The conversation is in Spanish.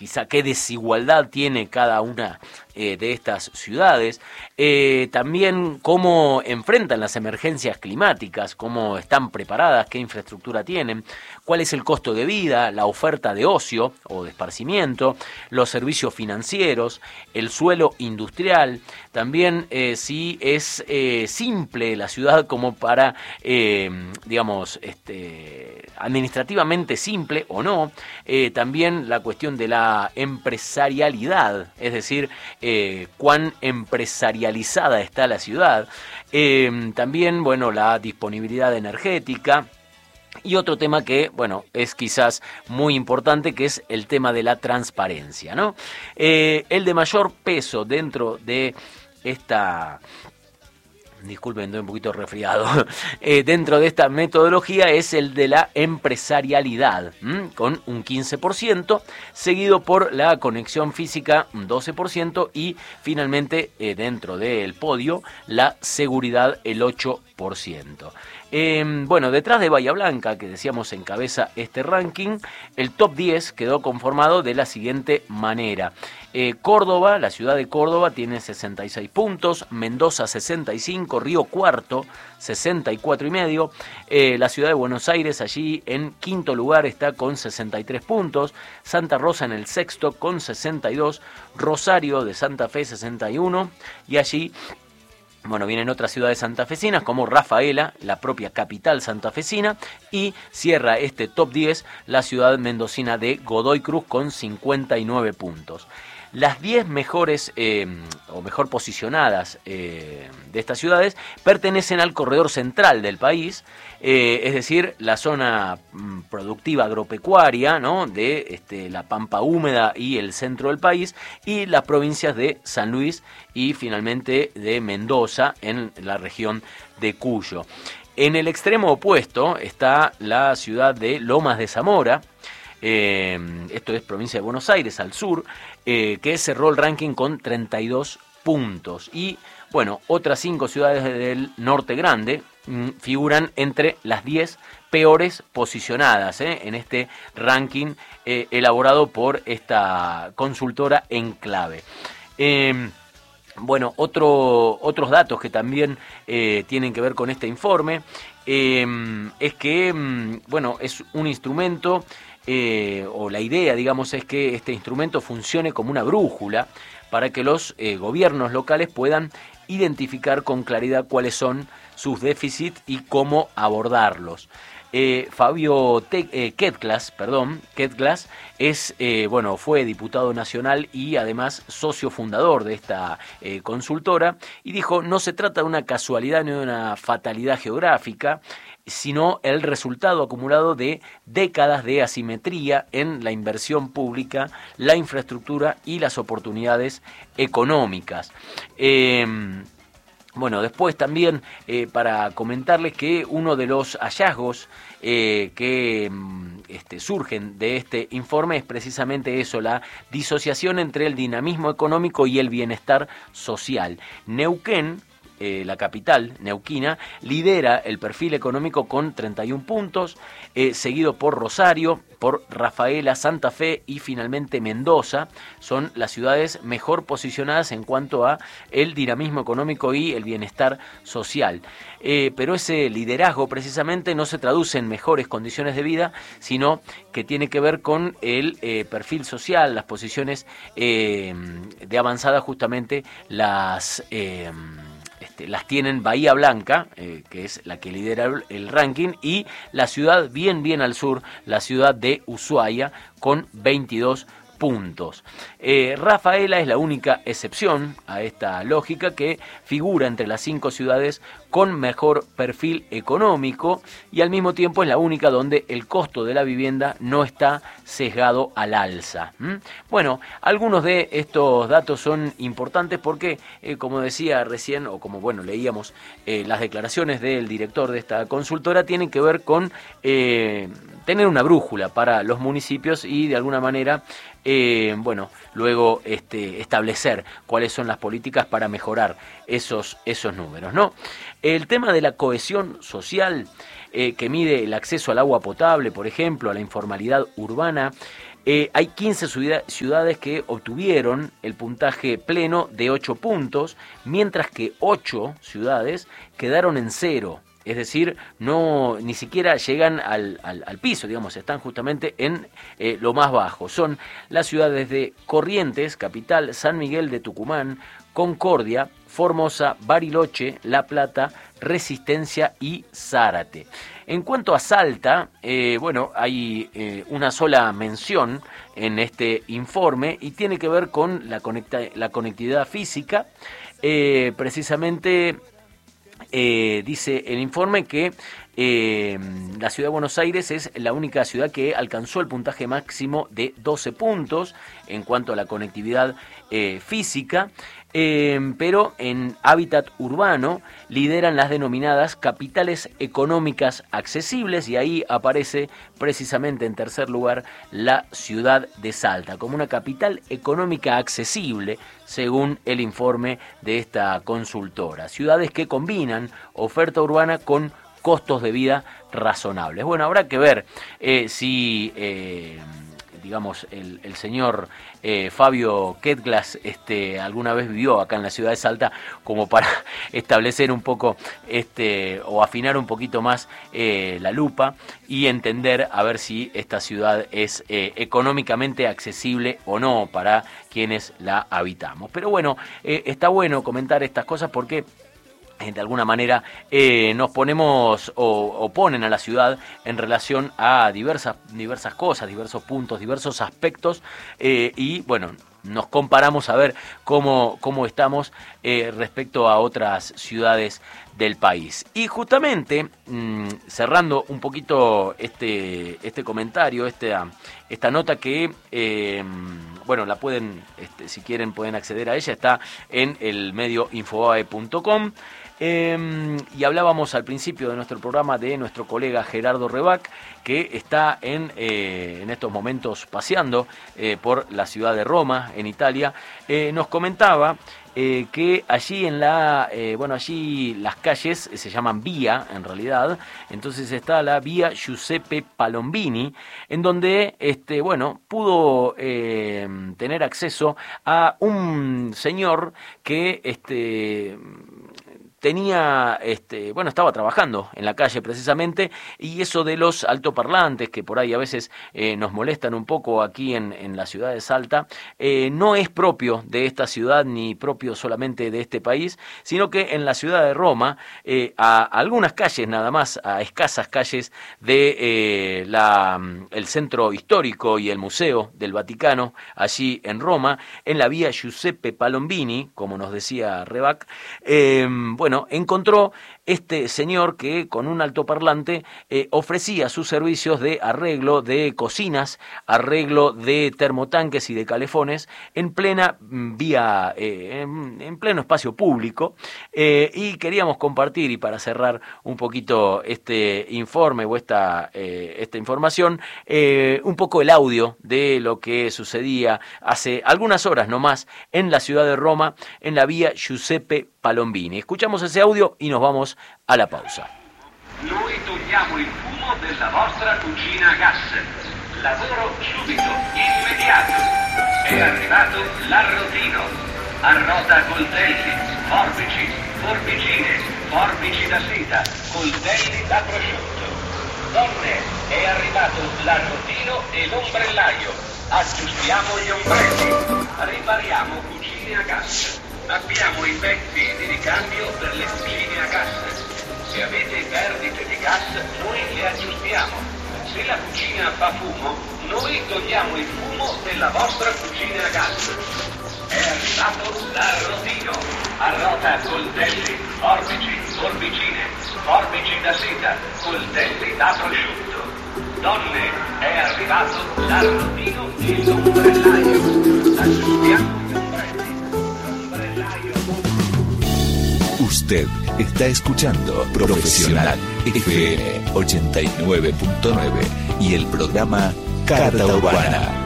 quizá qué desigualdad tiene cada una de estas ciudades, también cómo enfrentan las emergencias climáticas, cómo están preparadas, qué infraestructura tienen, cuál es el costo de vida, la oferta de ocio o de esparcimiento, los servicios financieros, el suelo industrial, también si es simple la ciudad como para, digamos, administrativamente simple o no, también la cuestión de la empresarialidad, es decir, cuán empresarializada está la ciudad, también, bueno, la disponibilidad energética. Y otro tema que, bueno, es quizás muy importante, que es el tema de la transparencia, ¿no? El de mayor peso dentro de esta... Disculpen, estoy un poquito resfriado. Dentro de esta metodología es el de la empresarialidad, con un 15%, seguido por la conexión física, un 12%, y finalmente, dentro del podio, la seguridad, el 8%. Bueno, detrás de Bahía Blanca, que decíamos encabeza este ranking, el top 10 quedó conformado de la siguiente manera. Córdoba, la ciudad de Córdoba, tiene 66 puntos, Mendoza 65, Río Cuarto 64,5, la ciudad de Buenos Aires allí en quinto lugar está con 63 puntos, Santa Rosa en el sexto con 62, Rosario de Santa Fe 61, y allí... Bueno, vienen otras ciudades santafesinas como Rafaela, la propia capital santafesina, y cierra este top 10 la ciudad mendocina de Godoy Cruz con 59 puntos. Las 10 mejores o mejor posicionadas de estas ciudades pertenecen al corredor central del país, es decir, la zona productiva agropecuaria, ¿no?, de la Pampa Húmeda y el centro del país, y las provincias de San Luis y finalmente de Mendoza en la región de Cuyo. En el extremo opuesto está la ciudad de Lomas de Zamora, esto es provincia de Buenos Aires, al sur, que cerró el ranking con 32 puntos. Y bueno, otras 5 ciudades del norte grande figuran entre las 10 peores posicionadas en este ranking elaborado por esta consultora Enclave. Bueno, otros datos que también tienen que ver con este informe es que, bueno, es un instrumento, o la idea, digamos, es que este instrumento funcione como una brújula para que los gobiernos locales puedan identificar con claridad cuáles son sus déficits y cómo abordarlos. Fabio Ketglas es, bueno, fue diputado nacional y además socio fundador de esta consultora, y dijo: no se trata de una casualidad ni de una fatalidad geográfica, sino el resultado acumulado de décadas de asimetría en la inversión pública, la infraestructura y las oportunidades económicas. Bueno, después también para comentarles que uno de los hallazgos que surgen de este informe es precisamente eso, la disociación entre el dinamismo económico y el bienestar social. Neuquén, la capital neuquina, lidera el perfil económico con 31 puntos, seguido por Rosario, por Rafaela, Santa Fe y finalmente Mendoza. Son las ciudades mejor posicionadas en cuanto a el dinamismo económico y el bienestar social. Pero ese liderazgo precisamente no se traduce en mejores condiciones de vida, sino que tiene que ver con el perfil social, las posiciones de avanzada, justamente las tienen Bahía Blanca, que es la que lidera el ranking, y la ciudad bien al sur, la ciudad de Ushuaia, con 22 puntos. Rafaela es la única excepción a esta lógica, que figura entre las 5 ciudades con mejor perfil económico, y al mismo tiempo es la única donde el costo de la vivienda no está sesgado al alza. Bueno, algunos de estos datos son importantes porque, como decía recién, o como leíamos, las declaraciones del director de esta consultora tienen que ver con tener una brújula para los municipios y de alguna manera luego establecer cuáles son las políticas para mejorar esos números, ¿no? El tema de la cohesión social, que mide el acceso al agua potable, por ejemplo, a la informalidad urbana, Hay 15 ciudades que obtuvieron el puntaje pleno de 8 puntos, mientras que 8 ciudades quedaron en 0. Es decir, ni siquiera llegan al piso, digamos, están justamente en lo más bajo. Son las ciudades de Corrientes, capital, San Miguel de Tucumán, Concordia, Formosa, Bariloche, La Plata, Resistencia y Zárate. En cuanto a Salta, hay una sola mención en este informe y tiene que ver con la conectividad física. Precisamente dice el informe que la ciudad de Buenos Aires es la única ciudad que alcanzó el puntaje máximo de 12 puntos en cuanto a la conectividad física. Pero en hábitat urbano lideran las denominadas capitales económicas accesibles y ahí aparece precisamente en tercer lugar la ciudad de Salta como una capital económica accesible según el informe de esta consultora. Ciudades que combinan oferta urbana con costos de vida razonables. Bueno, habrá que ver si el señor Fabio Ketglas alguna vez vivió acá en la ciudad de Salta como para establecer un poco o afinar un poquito más la lupa y entender a ver si esta ciudad es económicamente accesible o no para quienes la habitamos. Pero bueno, está bueno comentar estas cosas porque de alguna manera nos ponemos o ponen a la ciudad en relación a diversas cosas, diversos puntos, diversos aspectos y bueno, nos comparamos a ver cómo estamos respecto a otras ciudades del país. Y justamente, cerrando un poquito este comentario, esta nota que, la pueden, si quieren pueden acceder a ella, está en el medio infobae.com. Y hablábamos al principio de nuestro programa de nuestro colega Gerardo Rebac, que está en estos momentos paseando por la ciudad de Roma, en Italia. Nos comentaba que allí allí las calles se llaman vía en realidad, entonces está la vía Giuseppe Palombini, en donde pudo tener acceso a un señor que estaba trabajando en la calle precisamente, y eso de los altoparlantes que por ahí a veces nos molestan un poco aquí en la ciudad de Salta, no es propio de esta ciudad ni propio solamente de este país, sino que en la ciudad de Roma, a algunas calles nada más, a escasas calles de el centro histórico y el Museo del Vaticano, allí en Roma, en la vía Giuseppe Palombini, como nos decía Rebac, encontró este señor que con un altoparlante ofrecía sus servicios de arreglo de cocinas, arreglo de termotanques y de calefones en plena vía, en pleno espacio público, y queríamos compartir, y para cerrar un poquito este informe o esta información, un poco el audio de lo que sucedía hace algunas horas nomás en la ciudad de Roma, en la vía Giuseppe Palombini. Escuchamos ese audio y nos vamos a la pausa. Noi togliamo il fumo della vostra cucina a gas. Lavoro subito, immediato. È arrivato l'arrotino. Arrota coltelli, forbici, forbicine, forbici da seta, coltelli da prosciutto. Donne, è arrivato l'arrotino e l'ombrellaio. Aggiustiamo gli ombrelli. Ripariamo cucine a gas. Abbiamo i pezzi di ricambio per le cucine a gas. Se avete perdite di gas, noi le aggiustiamo. Se la cucina fa fumo, noi togliamo il fumo della vostra cucina a gas. È arrivato l'arrotino. Arrota coltelli, forbici, forbicine, forbici da seta, coltelli da prosciutto. Donne, è arrivato l'arrotino e l'ombrellaio. Aggiustiamo gli ombrelli. Usted está escuchando Profesional FM 89.9 y el programa Carta Urbana.